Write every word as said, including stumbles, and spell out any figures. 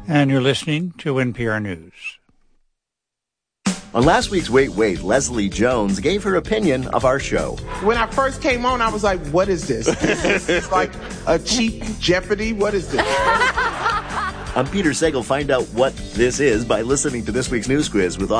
And you're listening to N P R News. On last week's Wait, Wait, Leslie Jones gave her opinion of our show. When I first came on, I was like, what is this? Is this like a cheap Jeopardy? What is this? I'm Peter Sagal. Find out what this is by listening to this week's news quiz with